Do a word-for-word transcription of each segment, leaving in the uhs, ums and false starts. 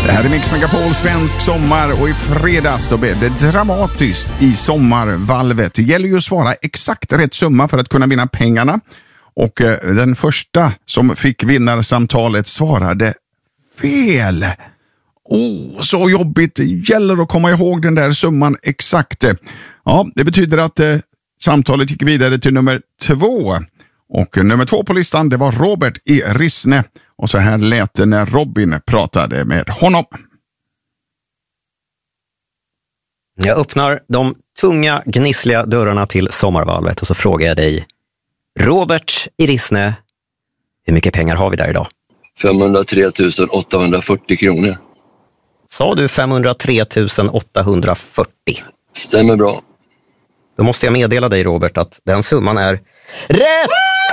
Det här är Mix Megapol svensk sommar och i fredags då blev det dramatiskt i sommarvalvet. Det gäller ju att svara exakt rätt summa för att kunna vinna pengarna. Och eh, den första som fick vinnarsamtalet svarade fel. Oh, så jobbigt. Det gäller att komma ihåg den där summan exakt. Ja, det betyder att eh, samtalet gick vidare till nummer två. Och nummer två på listan, det var Robert i Rissne. Och så här lät det när Robin pratade med honom. Jag öppnar de tunga, gnissliga dörrarna till sommarvalvet och så frågar jag dig, Robert i Rissne, hur mycket pengar har vi där idag? femhundratre tusen åttahundrafyrtio kronor. Sa du femhundratre tusen åttahundrafyrtio? Stämmer bra. Då måste jag meddela dig, Robert, att den summan är rätt!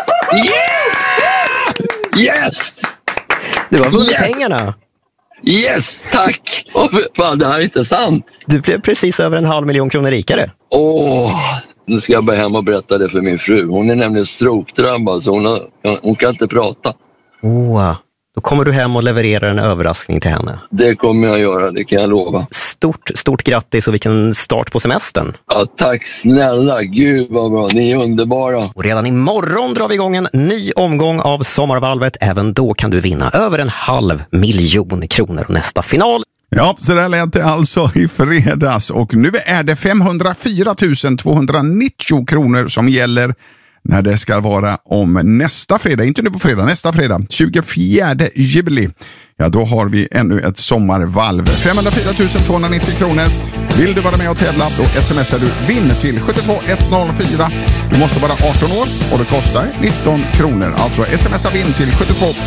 Yeah! Yes! Du har vunnit Yes! pengarna. Yes, tack! Åh, fan, det här är inte sant. Du blev precis över en halv miljon kronor rikare. Åh, nu ska jag bara hem och berätta det för min fru. Hon är nämligen stroke-drabbad så hon, har, hon kan inte prata. Åh, då kommer du hem och levererar en överraskning till henne. Det kommer jag göra, det kan jag lova. Stort, stort grattis och vilken start på semestern. Ja, tack snälla, gud vad bra, ni är underbara. Och redan imorgon drar vi igång en ny omgång av sommarvalvet. Även då kan du vinna över en halv miljon kronor och nästa final. Ja, så där lät det alltså i fredags. Och nu är det femhundrafyra tusen tvåhundranittio kronor som gäller när det ska vara om nästa fredag. Inte nu på fredag, nästa fredag. tjugofjärde juli. Ja, då har vi ännu ett sommarvalv. femhundrafyra tusen tvåhundranittio kronor. Vill du vara med och tävla, då smsar du vinn till sju två ett noll fyra. Du måste vara arton år och det kostar nitton kronor. Alltså smsa vinn till sju två